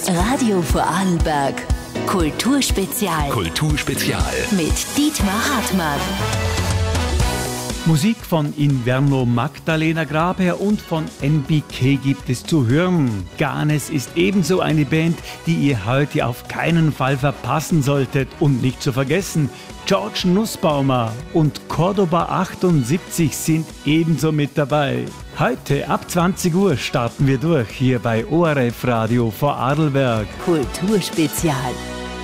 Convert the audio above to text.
Radio Vorarlberg. Kulturspezial. Kulturspezial. Mit Dietmar Hartmann. Musik von Inverno Magdalena Grabherr und von NBK gibt es zu hören. Ganes ist ebenso eine Band, die ihr heute auf keinen Fall verpassen solltet. Und nicht zu vergessen, George Nussbaumer und Cordoba 78 sind ebenso mit dabei. Heute ab 20 Uhr starten wir durch hier bei ORF Radio Vorarlberg. Kulturspezial.